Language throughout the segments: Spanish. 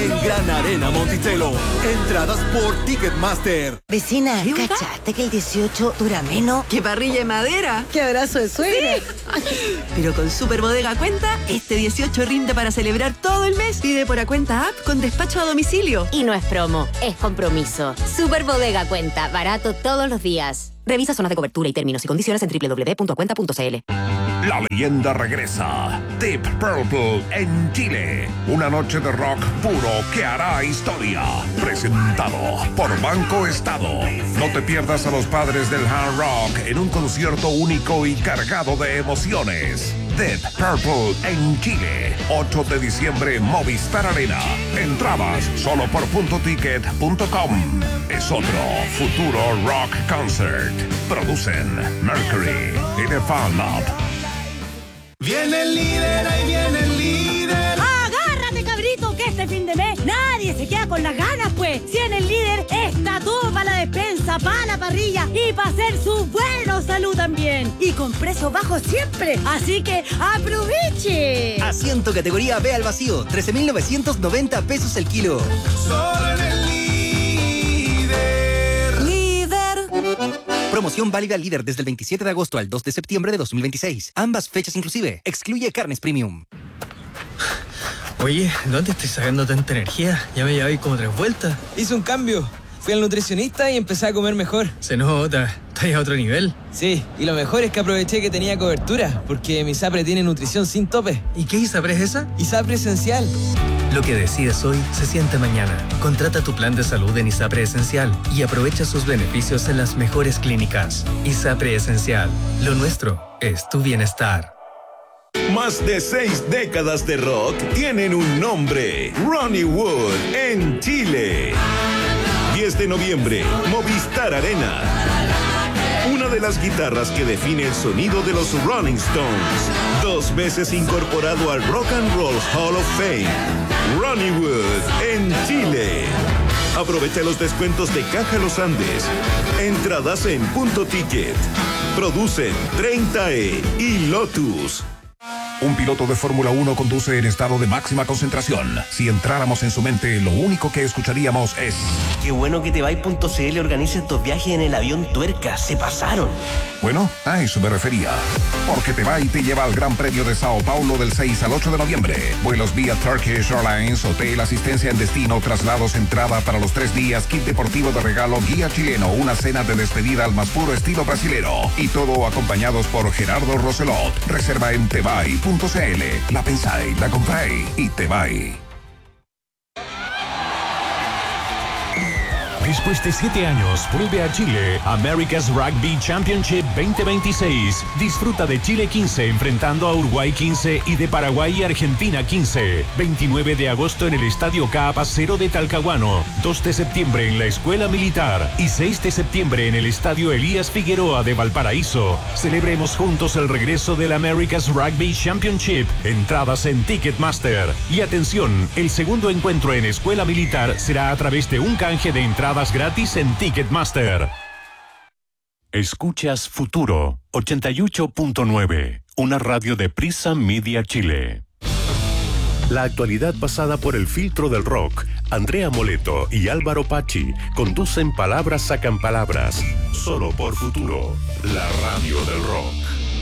en Gran Arena Monticello. Entradas por Ticketmaster. Vecina, ¿cachaste que el 18 dura menos? ¡Qué parrilla de madera! ¡Qué abrazo de suegra! Sí. Pero con Super Bodega Cuenta, este 18 rinde para celebrar todo el mes. Pide por Cuenta App con despacho a domicilio. Y no es promo, es compromiso. Super Bodega Cuenta, barato todos los días. Revisa zonas de cobertura y términos y condiciones en www.acuenta.cl. La leyenda regresa. Deep Purple en Chile. Una noche de rock puro que hará historia. Presentado por Banco Estado. No te pierdas a los padres del hard rock en un concierto único y cargado de emociones. Deep Purple en Chile. 8 de diciembre, Movistar Arena. Entradas solo por .ticket.com. Es otro futuro rock concert. Producen Mercury y The Fan Lab. Viene el líder, ahí viene el líder. ¡Agárrate, cabrito, que este fin de mes nadie se queda con las ganas, pues! Si en el líder está todo para la despensa, para la parrilla y para hacer su buena salud también. Y con precios bajos siempre, así que ¡aproveche! Asiento categoría B al vacío, 13.990 pesos el kilo. Solo en el líder. Promoción válida líder desde el 27 de agosto al 2 de septiembre de 2026. Ambas fechas inclusive. Excluye carnes premium. Oye, ¿dónde estoy sacando tanta energía? Ya me llevé como 3 vueltas. Hice un cambio. Fui al nutricionista y empecé a comer mejor. Se nota. ¿Estás a otro nivel? Sí, y lo mejor es que aproveché que tenía cobertura, porque mi ISAPRE tiene nutrición sin tope. ¿Y qué ISAPRE es esa? ISAPRE Esencial. Lo que decides hoy se siente mañana. Contrata tu plan de salud en ISAPRE Esencial y aprovecha sus beneficios en las mejores clínicas. ISAPRE Esencial. Lo nuestro es tu bienestar. Más de 6 décadas de rock tienen un nombre. Ronnie Wood en Chile. 10 de noviembre, Movistar Arena. Una de las guitarras que define el sonido de los Rolling Stones. 2 veces incorporado al Rock and Roll Hall of Fame. Ronnie Wood en Chile. Aprovecha los descuentos de Caja Los Andes. Entradas en .ticket. Producen 30E y Lotus. Un piloto de Fórmula 1 conduce en estado de máxima concentración. Si entráramos en su mente, lo único que escucharíamos es... Qué bueno que Tebay.cl organice estos viajes en el avión Tuerca. Se pasaron. Bueno, a eso me refería. Porque Tebay te lleva al Gran Premio de Sao Paulo del 6 al 8 de noviembre. Vuelos vía Turkish Airlines, hotel, asistencia en destino, traslados, entrada para los 3 días, kit deportivo de regalo, guía chileno, una cena de despedida al más puro estilo brasilero. Y todo acompañados por Gerardo Roselot. Reserva en Tebay.cl. La pensáis, la compráis y Tebay. Después de 7 años, vuelve a Chile America's Rugby Championship 2026. Disfruta de Chile 15 enfrentando a Uruguay 15 y de Paraguay y Argentina 15. 29 de agosto en el Estadio K-Pacero de Talcahuano. 2 de septiembre en la Escuela Militar. Y 6 de septiembre en el Estadio Elías Figueroa de Valparaíso. Celebremos juntos el regreso del America's Rugby Championship. Entradas en Ticketmaster. Y atención, el segundo encuentro en Escuela Militar será a través de un canje de entradas gratis en Ticketmaster. Escuchas Futuro 88.9, una radio de Prisa Media Chile. La actualidad pasada por el filtro del rock. Andrea Moleto y Álvaro Pachi conducen Palabras Sacan Palabras, solo por Futuro, la radio del rock.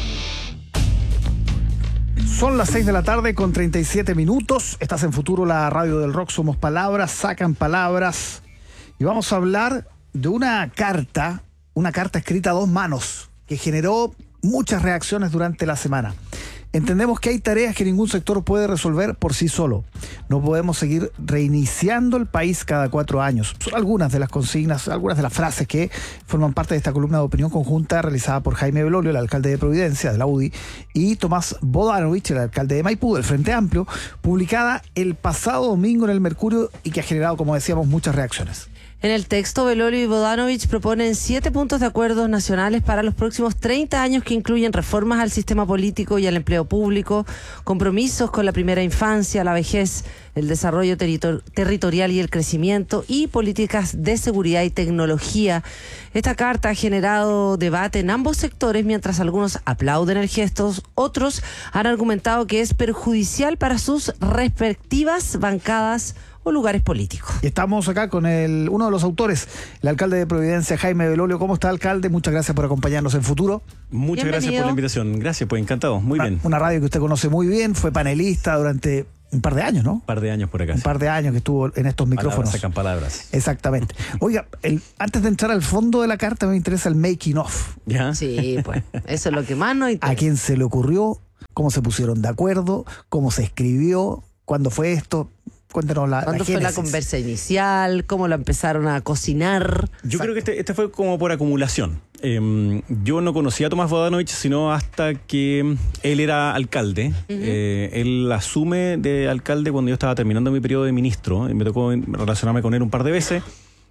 Son las 6 de la tarde con 37 minutos. Estás en Futuro, la radio del rock. Somos Palabras Sacan Palabras. Y vamos a hablar de una carta escrita a 2 manos que generó muchas reacciones durante la semana. Entendemos que hay tareas que ningún sector puede resolver por sí solo. No podemos seguir reiniciando el país cada 4 años. Son algunas de las consignas, algunas de las frases que forman parte de esta columna de opinión conjunta realizada por Jaime Belolio, el alcalde de Providencia, de la UDI, y Tomás Bodanovich, el alcalde de Maipú, del Frente Amplio, publicada el pasado domingo en el Mercurio y que ha generado, como decíamos, muchas reacciones. En el texto, Belolio y Bodanovich proponen 7 puntos de acuerdos nacionales para los próximos 30 años que incluyen reformas al sistema político y al empleo público, compromisos con la primera infancia, la vejez, el desarrollo territorial y el crecimiento y políticas de seguridad y tecnología. Esta carta ha generado debate en ambos sectores, mientras algunos aplauden el gesto, otros han argumentado que es perjudicial para sus respectivas bancadas o lugares políticos. Y estamos acá con uno de los autores, el alcalde de Providencia, Jaime Belolio. ¿Cómo está, alcalde? Muchas gracias por acompañarnos en Futuro. Muchas gracias por la invitación. Gracias, pues encantado. Muy bien. Una radio que usted conoce muy bien, fue panelista durante un par de años, ¿no? Un par de años por acá. Un par de años que estuvo en estos micrófonos. Palabras sacan palabras. Exactamente. Oiga, antes de entrar al fondo de la carta, me interesa el making of. ¿Ya? Sí, pues, eso es lo que más nos interesa. ¿A quién se le ocurrió? ¿Cómo se pusieron de acuerdo? ¿Cómo se escribió? ¿Cuándo fue esto? Cuéntanos ¿Cuándo fue la conversa inicial? ¿Cómo la empezaron a cocinar? Yo creo que este fue como por acumulación. Yo no conocía a Tomás Bodanovich sino hasta que él era alcalde. Él asume de alcalde cuando yo estaba terminando mi periodo de ministro. Me tocó relacionarme con él un par de veces.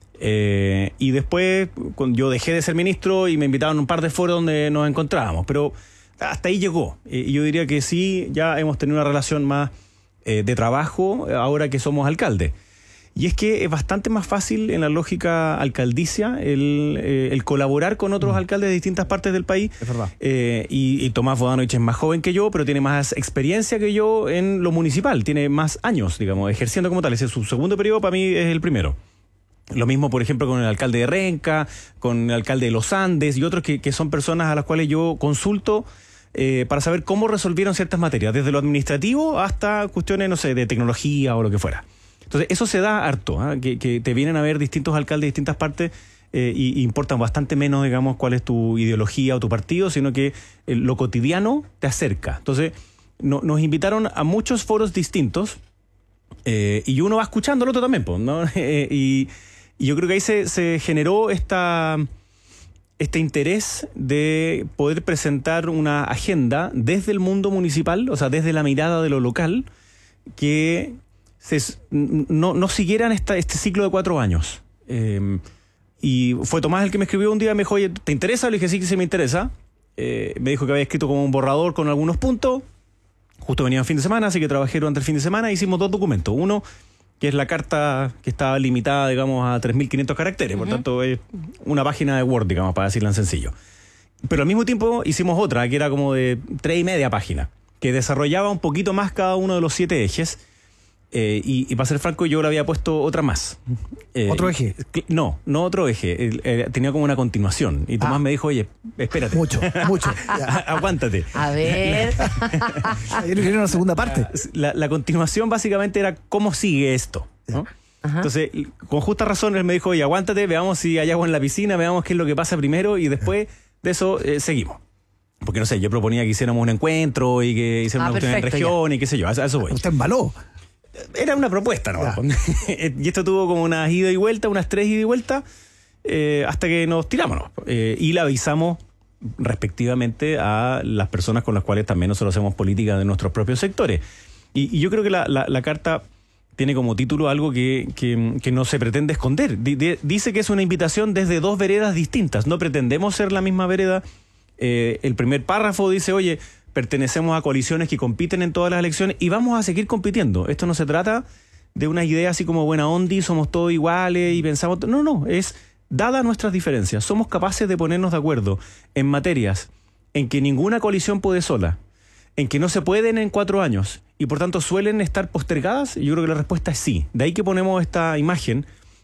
Y después cuando yo dejé de ser ministro y me invitaron a un par de foros donde nos encontrábamos. Pero hasta ahí llegó. Y yo diría que sí, ya hemos tenido una relación más de trabajo ahora que somos alcalde. Y es que es bastante más fácil en la lógica alcaldicia el colaborar con otros alcaldes de distintas partes del país. Es verdad. Y Tomás Bodanovich es más joven que yo, pero tiene más experiencia que yo en lo municipal. Tiene más años, digamos, ejerciendo como tal. Ese es su segundo periodo, para mí es el primero. Lo mismo, por ejemplo, con el alcalde de Renca, con el alcalde de Los Andes y otros que son personas a las cuales yo consulto para saber cómo resolvieron ciertas materias, desde lo administrativo hasta cuestiones, no sé, de tecnología o lo que fuera. Entonces, eso se da harto, que te vienen a ver distintos alcaldes de distintas partes y importan bastante menos, digamos, cuál es tu ideología o tu partido, sino que lo cotidiano te acerca. Entonces, nos invitaron a muchos foros distintos y uno va escuchando al otro también, ¿no? Y yo creo que ahí se generó este interés de poder presentar una agenda desde el mundo municipal, o sea, desde la mirada de lo local, que no siguieran este ciclo de 4 años. Y fue Tomás el que me escribió un día, me dijo, oye, ¿te interesa? Le dije, sí que sí me interesa. Me dijo que había escrito como un borrador con algunos puntos. Justo venía un fin de semana, así que trabajé durante el fin de semana e hicimos 2 documentos. Uno, que es la carta que estaba limitada, digamos, a 3.500 caracteres. Por tanto, es una página de Word, digamos, para decirlo en sencillo. Pero al mismo tiempo hicimos otra, que era como de 3,5 páginas, que desarrollaba un poquito más cada uno de los 7 ejes. Y para ser franco, yo le había puesto otra más. ¿Otro eje? No otro eje. Tenía como una continuación. Y Tomás me dijo, oye, espérate. Mucho. Aguántate. A ver. Yo no quería una segunda parte. La continuación básicamente era cómo sigue esto, ¿no? Entonces, con justa razón, él me dijo, oye, aguántate, veamos si hay agua en la piscina, veamos qué es lo que pasa primero y después de eso seguimos. Porque, no sé, yo proponía que hiciéramos un encuentro y que hiciéramos una cuestión en región y qué sé yo, a eso voy. Usted embaló. Era una propuesta, ¿no? Y esto tuvo como unas ida y vuelta, unas 3 ida y vuelta, hasta que nos tiramos, ¿no? Y la avisamos respectivamente a las personas con las cuales también nosotros hacemos política de nuestros propios sectores. Y yo creo que la carta tiene como título algo que no se pretende esconder. Dice que es una invitación desde 2 veredas distintas. No pretendemos ser la misma vereda. El primer párrafo dice, oye, pertenecemos a coaliciones que compiten en todas las elecciones y vamos a seguir compitiendo. Esto no se trata de una idea así como buena onda, somos todos iguales y pensamos... No, es dada nuestras diferencias, somos capaces de ponernos de acuerdo en materias en que ninguna coalición puede sola, en que no se pueden en 4 años y por tanto suelen estar postergadas. Yo creo que la respuesta es sí. De ahí que ponemos esta imagen,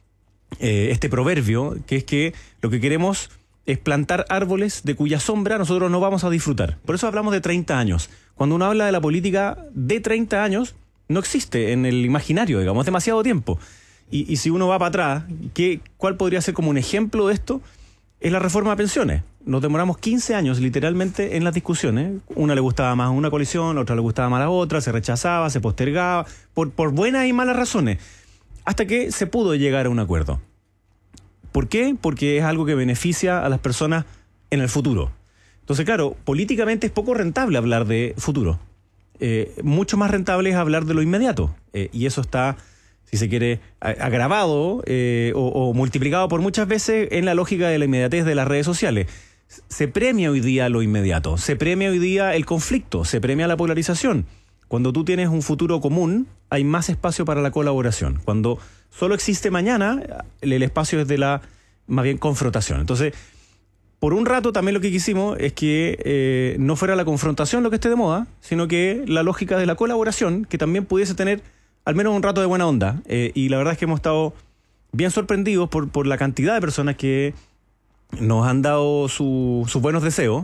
este proverbio, que es que lo que queremos es plantar árboles de cuya sombra nosotros no vamos a disfrutar. Por eso hablamos de 30 años. Cuando uno habla de la política de 30 años, no existe en el imaginario, digamos, es demasiado tiempo. Y si uno va para atrás, ¿cuál podría ser como un ejemplo de esto? Es la reforma de pensiones. Nos demoramos 15 años literalmente en las discusiones. Una le gustaba más a una coalición, la otra le gustaba más a la otra, se rechazaba, se postergaba, por buenas y malas razones, hasta que se pudo llegar a un acuerdo. ¿Por qué? Porque es algo que beneficia a las personas en el futuro. Entonces, claro, políticamente es poco rentable hablar de futuro. Mucho más rentable es hablar de lo inmediato. Y eso está, si se quiere, agravado o multiplicado por muchas veces en la lógica de la inmediatez de las redes sociales. Se premia hoy día lo inmediato, se premia hoy día el conflicto, se premia la polarización. Cuando tú tienes un futuro común, hay más espacio para la colaboración. Cuando solo existe mañana, el espacio es de la, más bien, confrontación. Entonces, por un rato también lo que quisimos es que no fuera la confrontación lo que esté de moda, sino que la lógica de la colaboración, que también pudiese tener al menos un rato de buena onda. Y la verdad es que hemos estado bien sorprendidos por la cantidad de personas que nos han dado sus buenos deseos.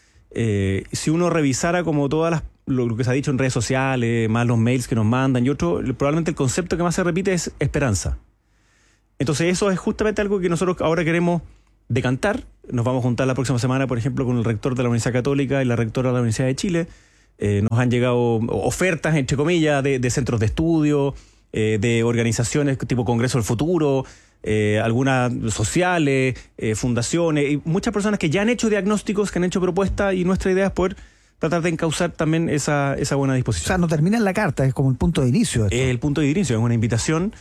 Si uno revisara como lo que se ha dicho en redes sociales, más los mails que nos mandan y otro, probablemente el concepto que más se repite es esperanza. Entonces eso es justamente algo que nosotros ahora queremos decantar. Nos vamos a juntar la próxima semana, por ejemplo, con el rector de la Universidad Católica y la rectora de la Universidad de Chile. Nos han llegado ofertas, entre comillas, de centros de estudio, de organizaciones tipo Congreso del Futuro, algunas sociales, fundaciones, y muchas personas que ya han hecho diagnósticos, que han hecho propuestas, y nuestra idea es poder tratar de encauzar también esa buena disposición. O sea, no termina en la carta, es como el punto de inicio. Es el punto de inicio, es una invitación,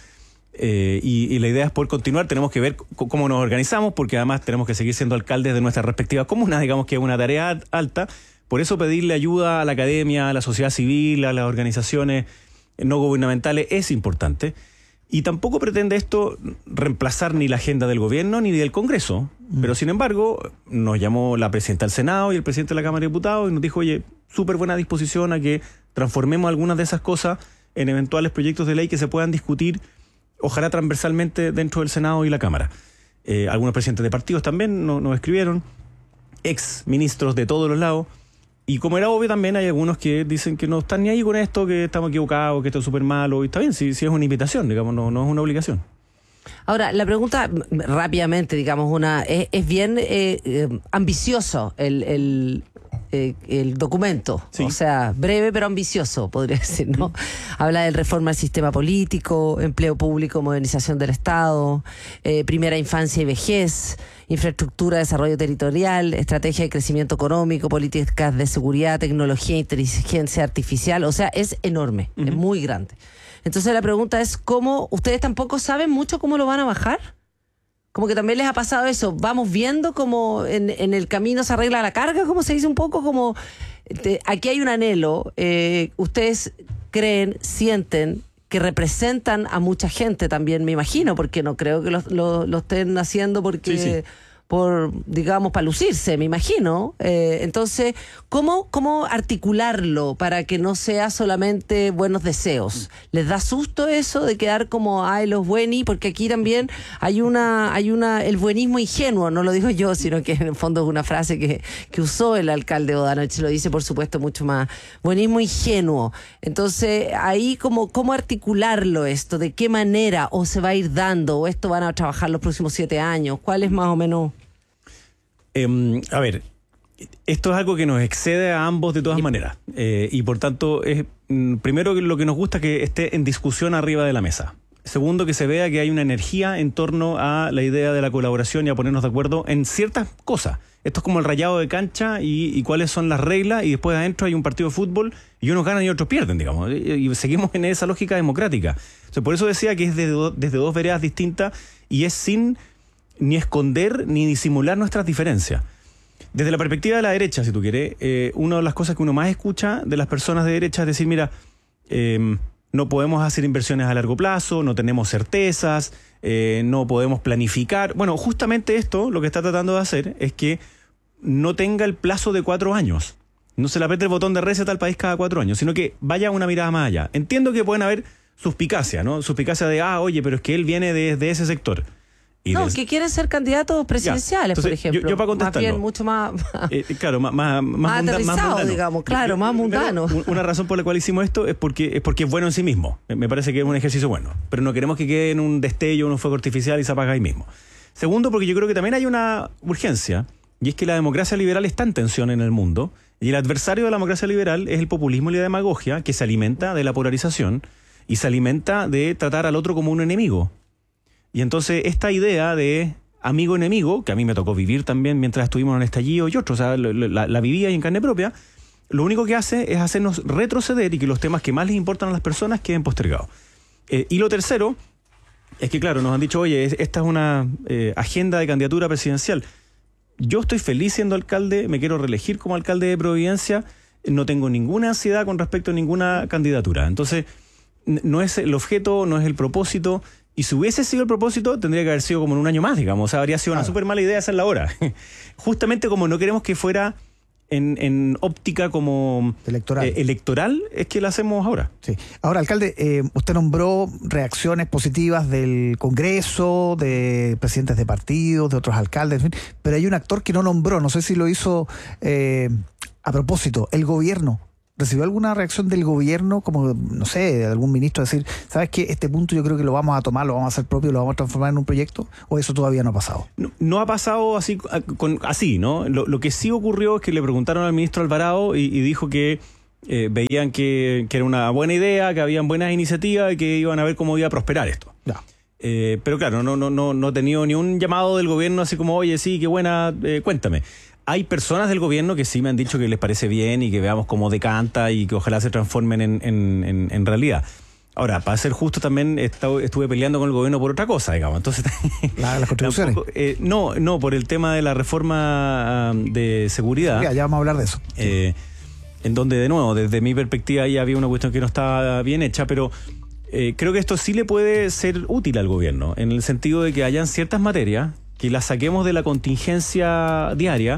y la idea es poder continuar. Tenemos que ver cómo nos organizamos, porque además tenemos que seguir siendo alcaldes de nuestras respectivas comunas, digamos que es una tarea alta. Por eso pedirle ayuda a la academia, a la sociedad civil, a las organizaciones no gubernamentales es importante. Y tampoco pretende esto reemplazar ni la agenda del gobierno ni del Congreso. Pero sin embargo, nos llamó la presidenta del Senado y el presidente de la Cámara de Diputados y nos dijo, oye, súper buena disposición a que transformemos algunas de esas cosas en eventuales proyectos de ley que se puedan discutir, ojalá transversalmente, dentro del Senado y la Cámara. Algunos presidentes de partidos también nos escribieron, ex ministros de todos los lados. Y como era obvio, también hay algunos que dicen que no están ni ahí con esto, que estamos equivocados, que esto es súper malo. Y está bien, si es una invitación, digamos, no es una obligación. Ahora, la pregunta rápidamente, digamos, es bien ambicioso el documento, sí. O sea, breve pero ambicioso, podría decir, ¿no? Habla de reforma del sistema político, empleo público, modernización del Estado, primera infancia y vejez, infraestructura, desarrollo territorial, estrategia de crecimiento económico, políticas de seguridad, tecnología, inteligencia artificial. O sea, es enorme, es muy grande. Entonces la pregunta es, ¿cómo ustedes tampoco saben mucho cómo lo van a bajar? Como que también les ha pasado eso, vamos viendo cómo en el camino se arregla la carga, como se dice un poco, como aquí hay un anhelo, ustedes creen, sienten que representan a mucha gente también, me imagino, porque no creo que lo estén haciendo porque... Sí. Digamos, para lucirse, me imagino. Entonces, ¿cómo articularlo para que no sea solamente buenos deseos? ¿Les da susto eso de quedar como, los buenis? Porque aquí también hay el buenismo ingenuo, no lo digo yo, sino que en el fondo es una frase que usó el alcalde Bodanovich, lo dice, por supuesto, mucho más. Buenismo ingenuo. Entonces, ahí, ¿cómo articularlo esto? ¿De qué manera? ¿O se va a ir dando? ¿O esto van a trabajar los próximos 7 años? ¿Cuál es más o menos...? A ver, esto es algo que nos excede a ambos de todas maneras, y por tanto es primero lo que nos gusta que esté en discusión arriba de la mesa. Segundo, que se vea que hay una energía en torno a la idea de la colaboración y a ponernos de acuerdo en ciertas cosas. Esto es como el rayado de cancha y cuáles son las reglas, y después adentro hay un partido de fútbol y unos ganan y otros pierden, digamos, y seguimos en esa lógica democrática. O sea, por eso decía que es desde dos veredas distintas y es sin ni esconder ni disimular nuestras diferencias. Desde la perspectiva de la derecha, si tú quieres, una de las cosas que uno más escucha de las personas de derecha es decir, mira, no podemos hacer inversiones a largo plazo, no tenemos certezas, no podemos planificar. Bueno, justamente esto lo que está tratando de hacer es que no tenga el plazo de 4 años. No se le apriete el botón de receta al país cada 4 años, sino que vaya una mirada más allá. Entiendo que pueden haber suspicacia, ¿no? Suspicacia de, oye, pero es que él viene de ese sector. Que quieren ser candidatos presidenciales, entonces, por ejemplo. Yo para contestarlo. Más bien, mucho más... claro, más aterrizado, mundano. Digamos, claro, más mundano. Una razón por la cual hicimos esto es porque es bueno en sí mismo. Me parece que es un ejercicio bueno. Pero no queremos que quede en un destello, un fuego artificial y se apaga ahí mismo. Segundo, porque yo creo que también hay una urgencia, y es que la democracia liberal está en tensión en el mundo, y el adversario de la democracia liberal es el populismo y la demagogia, que se alimenta de la polarización y se alimenta de tratar al otro como un enemigo. Y entonces esta idea de amigo-enemigo, que a mí me tocó vivir también mientras estuvimos en el estallido y otros, o sea, la vivía y en carne propia, lo único que hace es hacernos retroceder y que los temas que más les importan a las personas queden postergados. Y lo tercero es que, claro, nos han dicho, oye, esta es una agenda de candidatura presidencial. Yo estoy feliz siendo alcalde, me quiero reelegir como alcalde de Providencia, no tengo ninguna ansiedad con respecto a ninguna candidatura. Entonces, no es el objeto, no es el propósito. Y si hubiese sido el propósito, tendría que haber sido como en un año más, digamos. O sea, habría sido una súper mala idea hacerla ahora. Justamente como no queremos que fuera en óptica como electoral es que la hacemos ahora. Sí. Ahora, alcalde, usted nombró reacciones positivas del Congreso, de presidentes de partidos, de otros alcaldes, en fin, pero hay un actor que no nombró, no sé si lo hizo a propósito, el gobierno. ¿Recibió alguna reacción del gobierno, como, no sé, de algún ministro, decir, ¿sabes qué? Este punto yo creo que lo vamos a tomar, lo vamos a hacer propio, lo vamos a transformar en un proyecto? ¿O eso todavía no ha pasado? No ha pasado así, ¿no? Lo que sí ocurrió es que le preguntaron al ministro Alvarado y dijo que veían que era una buena idea, que habían buenas iniciativas y que iban a ver cómo iba a prosperar esto. Ya. Pero claro, no ha tenido ni un llamado del gobierno así como, oye, sí, qué buena, cuéntame. Hay personas del gobierno que sí me han dicho que les parece bien y que veamos cómo decanta y que ojalá se transformen en realidad. Ahora, para ser justo, también estuve peleando con el gobierno por otra cosa, digamos. Entonces, las contribuciones. No, por el tema de la reforma de seguridad. Ya vamos a hablar de eso. En donde, de nuevo, desde mi perspectiva ya había una cuestión que no estaba bien hecha, pero creo que esto sí le puede ser útil al gobierno, en el sentido de que hayan ciertas materias que las saquemos de la contingencia diaria,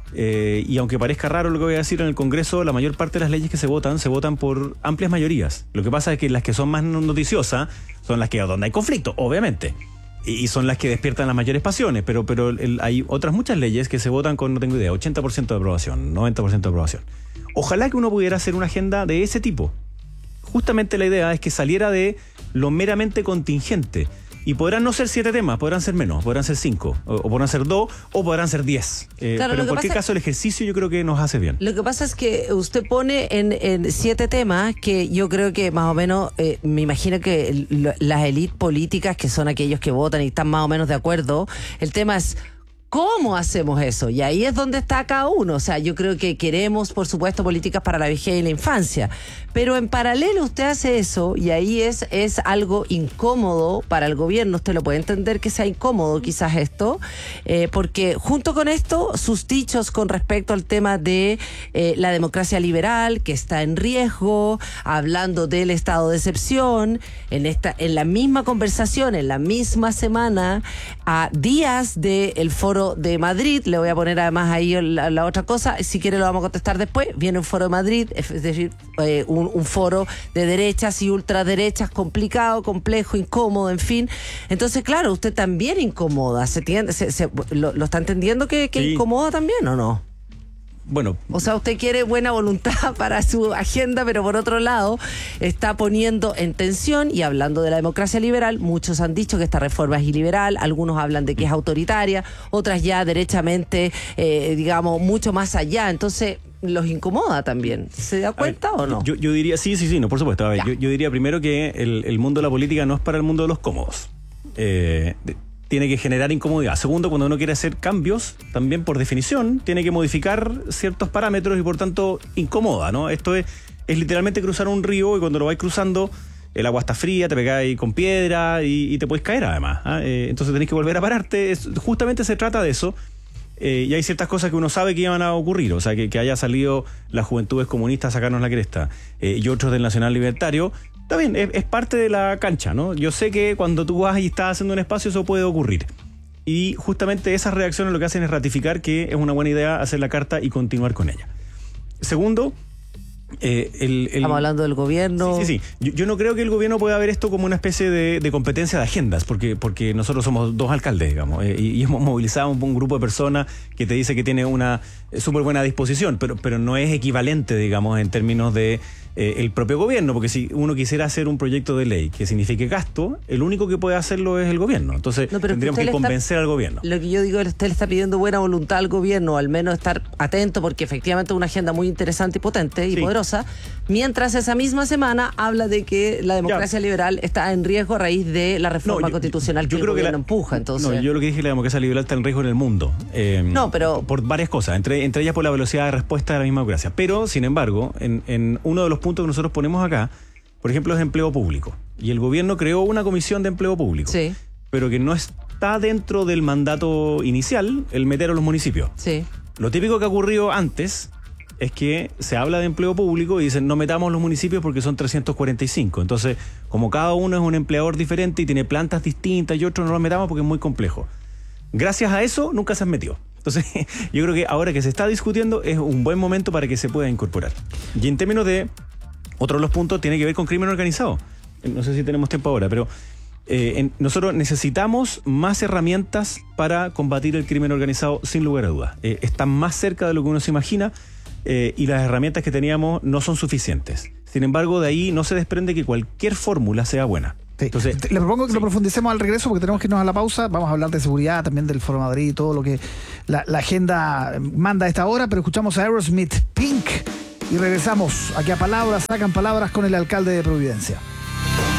y aunque parezca raro lo que voy a decir, en el Congreso la mayor parte de las leyes que se votan por amplias mayorías. Lo que pasa es que las que son más noticiosas son las que donde hay conflicto, obviamente, y son las que despiertan las mayores pasiones, pero hay otras muchas leyes que se votan con, no tengo idea, 80% de aprobación, 90% de aprobación. Ojalá que uno pudiera hacer una agenda de ese tipo. Justamente la idea es que saliera de lo meramente contingente. Y podrán no ser 7 temas, podrán ser menos, podrán ser 5, o podrán ser 2, o podrán ser 10. Claro, pero en cualquier caso el ejercicio yo creo que nos hace bien. Lo que pasa es que usted pone en 7 temas que yo creo que más o menos, me imagino que las élites políticas, que son aquellos que votan y están más o menos de acuerdo, el tema es ¿cómo hacemos eso? Y ahí es donde está cada uno. O sea, yo creo que queremos, por supuesto, políticas para la vejez y la infancia. Pero en paralelo usted hace eso y ahí es algo incómodo para el gobierno. Usted lo puede entender que sea incómodo quizás esto, porque junto con esto, sus dichos con respecto al tema de la democracia liberal, que está en riesgo, hablando del estado de excepción, en la misma conversación, en la misma semana, a días del foro de Madrid, le voy a poner además ahí la otra cosa, si quiere lo vamos a contestar después, viene un foro de Madrid, es decir, un foro de derechas y ultraderechas complicado, complejo, incómodo, en fin. Entonces, claro, usted también incomoda, ¿lo está entendiendo que sí incomoda también o no? Bueno, o sea, usted quiere buena voluntad para su agenda, pero por otro lado está poniendo en tensión, y hablando de la democracia liberal, muchos han dicho que esta reforma es iliberal, algunos hablan de que es autoritaria, otras ya derechamente, digamos, mucho más allá. Entonces, los incomoda también. ¿Se da cuenta o no? Yo diría, sí, no, por supuesto. A ver, yo diría primero que el mundo de la política no es para el mundo de los cómodos. Tiene que generar incomodidad. Segundo, cuando uno quiere hacer cambios, también por definición, tiene que modificar ciertos parámetros y por tanto incomoda, ¿no? Esto es literalmente cruzar un río y cuando lo vais cruzando, el agua está fría, te pegáis con piedra y te puedes caer además. Entonces tenés que volver a pararte. Justamente se trata de eso. Y hay ciertas cosas que uno sabe que iban a ocurrir. O sea, que haya salido las juventudes comunistas a sacarnos la cresta y otros del Nacional Libertario. Está bien, es parte de la cancha, ¿no? Yo sé que cuando tú vas y estás haciendo un espacio eso puede ocurrir. Y justamente esas reacciones lo que hacen es ratificar que es una buena idea hacer la carta y continuar con ella. Segundo, estamos hablando del gobierno. Sí. Yo no creo que el gobierno pueda ver esto como una especie de competencia de agendas, porque nosotros somos 2 alcaldes, digamos, y hemos movilizado un grupo de personas que te dice que tiene una súper buena disposición, pero no es equivalente, digamos, en términos de el propio gobierno, porque si uno quisiera hacer un proyecto de ley que signifique gasto, el único que puede hacerlo es el gobierno. Entonces tendríamos que convencer al gobierno. Lo que yo digo es que usted le está pidiendo buena voluntad al gobierno, al menos estar atento, porque efectivamente es una agenda muy interesante y potente y poderosa, mientras esa misma semana habla de que la democracia liberal está en riesgo a raíz de la reforma constitucional que el gobierno empuja. Entonces, no, yo lo que dije es que la democracia liberal está en riesgo en el mundo. Pero por varias cosas, entre ellas por la velocidad de respuesta de la misma democracia. Pero, sin embargo, en uno de los puntos que nosotros ponemos acá, por ejemplo, es empleo público. Y el gobierno creó una comisión de empleo público. Sí. Pero que no está dentro del mandato inicial el meter a los municipios. Sí. Lo típico que ha ocurrido antes es que se habla de empleo público y dicen no metamos los municipios porque son 345. Entonces, como cada uno es un empleador diferente y tiene plantas distintas y otros no los metamos porque es muy complejo. Gracias a eso nunca se han metido. Entonces, yo creo que ahora que se está discutiendo es un buen momento para que se pueda incorporar. Y en términos de, otro de los puntos tiene que ver con crimen organizado. No sé si tenemos tiempo ahora, pero nosotros necesitamos más herramientas para combatir el crimen organizado, sin lugar a dudas. Están más cerca de lo que uno se imagina y las herramientas que teníamos no son suficientes. Sin embargo, de ahí no se desprende que cualquier fórmula sea buena. Sí. Entonces, le propongo que lo profundicemos al regreso porque tenemos que irnos a la pausa. Vamos a hablar de seguridad, también del Foro Madrid y todo lo que la agenda manda a esta hora, pero escuchamos a Aerosmith, Pink, y regresamos aquí a Palabras, Sacan Palabras con el alcalde de Providencia.